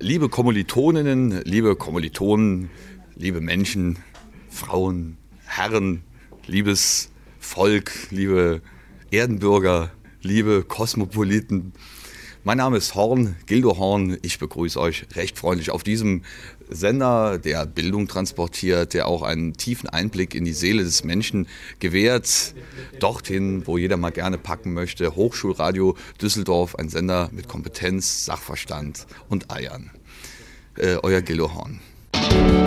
Liebe Kommilitoninnen, liebe Kommilitonen, liebe Menschen, Frauen, Herren, liebes Volk, liebe Erdenbürger, liebe Kosmopoliten. Mein Name ist Horn, Gildo Horn. Ich begrüße euch recht freundlich auf diesem Sender, der Bildung transportiert, der auch einen tiefen Einblick in die Seele des Menschen gewährt. Dorthin, wo jeder mal gerne packen möchte. Hochschulradio Düsseldorf, ein Sender mit Kompetenz, Sachverstand und Eiern. Euer Gildo Horn.